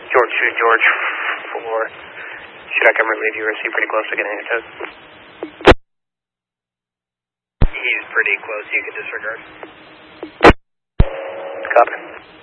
George 2, George 4. Should I come relieve you or is he pretty close to getting a test? He's pretty close, you can disregard. Copy.